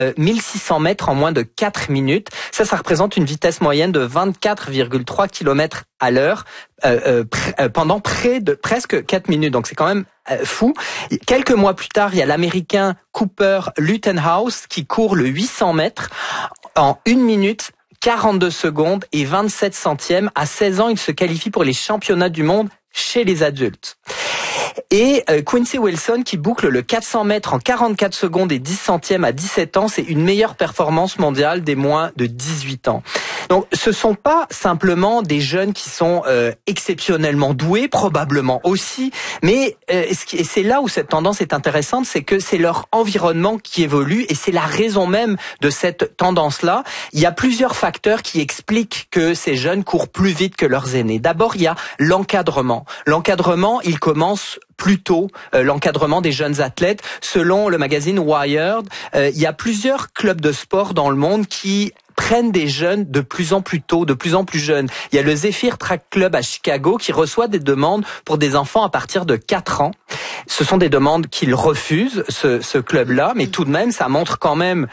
1600 mètres en moins de 4 minutes. Ça représente une vitesse moyenne de 24,3 km à l'heure pendant presque 4 minutes. Donc c'est quand même fou. Quelques mois plus tard, il y a l'Américain Cooper Luttenhouse qui court le 800 mètres en 1 minute 42 secondes et 27 centièmes. À 16 ans, il se qualifie pour les championnats du monde chez les adultes. Et Quincy Wilson qui boucle le 400 mètres en 44 secondes et 10 centièmes à 17 ans, c'est une meilleure performance mondiale des moins de 18 ans. Donc ce sont pas simplement des jeunes qui sont exceptionnellement doués, probablement aussi, mais et c'est là où cette tendance est intéressante, c'est que c'est leur environnement qui évolue et c'est la raison même de cette tendance-là. Il y a plusieurs facteurs qui expliquent que ces jeunes courent plus vite que leurs aînés. D'abord, il y a l'encadrement. L'encadrement, il commence plus tôt, l'encadrement des jeunes athlètes. Selon le magazine Wired, il y a plusieurs clubs de sport dans le monde qui prennent des jeunes de plus en plus tôt, de plus en plus jeunes. Il y a le Zephyr Track Club à Chicago qui reçoit des demandes pour des enfants à partir de 4 ans. Ce sont des demandes qu'ils refusent, ce club-là, mais tout de même, ça montre quand même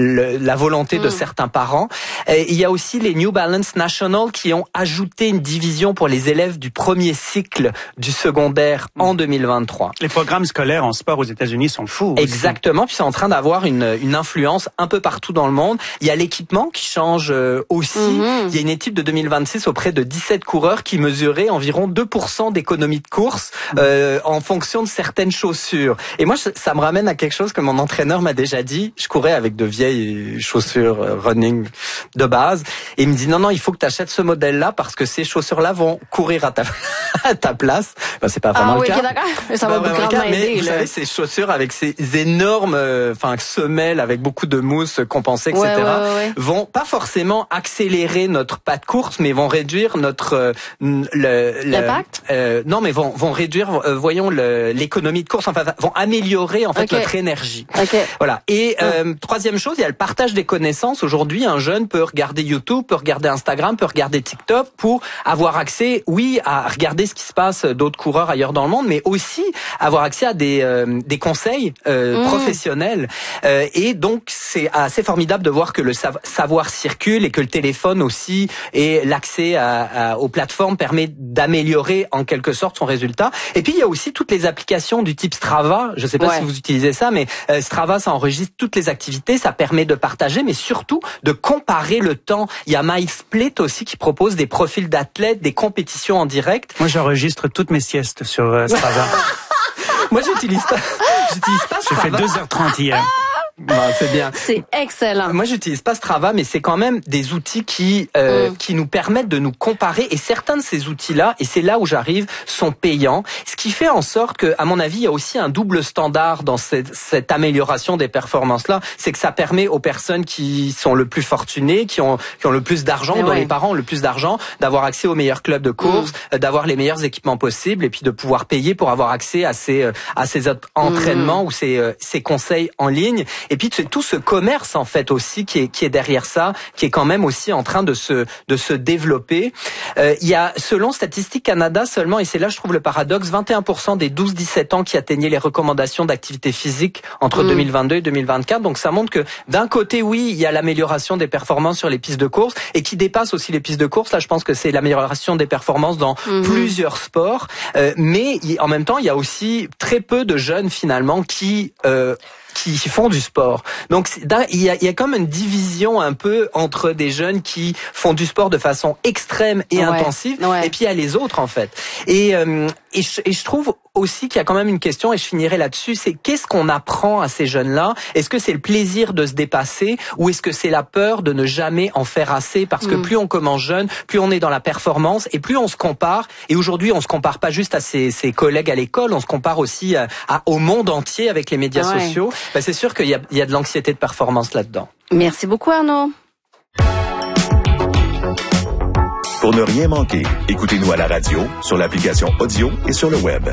la volonté de certains parents. Et il y a aussi les New Balance National qui ont ajouté une division pour les élèves du premier cycle du secondaire en 2023. Les programmes scolaires en sport aux États-Unis sont fous aussi. Exactement, puis c'est en train d'avoir une influence un peu partout dans le monde. Il y a l'équipement qui change aussi. Il y a une étude de 2026 auprès de 17 coureurs qui mesuraient environ 2% d'économie de course en fonction de certaines chaussures. Et moi, ça me ramène à quelque chose que mon entraîneur m'a déjà dit. Je courais avec de vieilles chaussures running de base. Et il me dit, non, il faut que tu achètes ce modèle-là parce que ces chaussures-là vont courir à ta place. Ben, c'est pas vraiment le cas. D'accord. Ça va beaucoup m'aider. Mais vous savez, ces chaussures avec ces énormes semelles avec beaucoup de mousse compensée, etc., vont pas forcément accélérer notre pas de course, mais vont réduire notre l'impact. Non, mais vont réduire, voyons, l'économie de course. Enfin, vont améliorer en fait notre énergie. Voilà. Et troisième chose, il y a le partage des connaissances. Aujourd'hui, un jeune peut regarder YouTube, peut regarder Instagram, peut regarder TikTok pour avoir accès, oui, à regarder ce qui se passe d'autres coureurs ailleurs dans le monde, mais aussi avoir accès à des conseils professionnels. Et donc, c'est assez formidable de voir que le savoir circule et que le téléphone aussi et l'accès aux plateformes permet d'améliorer en quelque sorte son résultat. Et puis, il y a aussi toutes les applications du type Strava. Je ne sais pas si vous utilisez ça, mais Strava, ça enregistre toutes les activités, ça permet de partager, mais surtout de comparer le temps. Il y a MySplit aussi qui propose des profils d'athlètes, des compétitions en direct. Moi, j'enregistre toutes mes siestes sur Strava. Moi, j'utilise pas Strava. J'ai fait 2h30 hier. Bon, c'est bien. C'est excellent. Moi, j'utilise pas Strava, mais c'est quand même des outils qui nous permettent de nous comparer. Et certains de ces outils-là, et c'est là où j'arrive, sont payants. Ce qui fait en sorte que, à mon avis, il y a aussi un double standard dans cette amélioration des performances-là. C'est que ça permet aux personnes qui sont le plus fortunées, qui ont le plus d'argent, dont les parents ont le plus d'argent, d'avoir accès aux meilleurs clubs de course, d'avoir les meilleurs équipements possibles, et puis de pouvoir payer pour avoir accès à ces entraînements ou ces conseils en ligne. Et puis c'est tout ce commerce en fait aussi qui est derrière ça, qui est quand même aussi en train de se développer. Il y a, selon Statistique Canada seulement, et c'est là je trouve le paradoxe, 21% des 12-17 ans qui atteignaient les recommandations d'activité physique entre 2022 et 2024. Donc ça montre que d'un côté, oui, il y a l'amélioration des performances sur les pistes de course et qui dépasse aussi les pistes de course. Là, je pense que c'est l'amélioration des performances dans plusieurs sports. Mais en même temps, il y a aussi très peu de jeunes finalement qui font du sport. Donc il y a comme une division un peu entre des jeunes qui font du sport de façon extrême et intensive, et puis il y a les autres en fait. Et je trouve aussi qu'il y a quand même une question, et je finirai là-dessus, c'est qu'est-ce qu'on apprend à ces jeunes-là? Est-ce que c'est le plaisir de se dépasser ou est-ce que c'est la peur de ne jamais en faire assez? Parce que plus on commence jeune, plus on est dans la performance et plus on se compare. Et aujourd'hui, on se compare pas juste à ses collègues à l'école, on se compare aussi au monde entier avec les médias sociaux. Ben, c'est sûr qu'il y a de l'anxiété de performance là-dedans. Merci beaucoup Arnaud. Pour ne rien manquer, écoutez-nous à la radio, sur l'application audio et sur le web.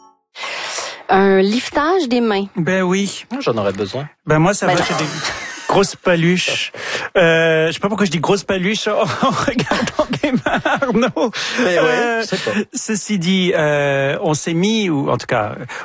Un liftage des mains. Ben oui. J'en aurais besoin. Ben moi, ça va chez des... Grosse paluche. Je sais pas pourquoi je dis grosse paluche en regardant tes mains, Arnaud. Mais ouais, je sais pas. Ceci dit, on s'est mis, ou en tout cas,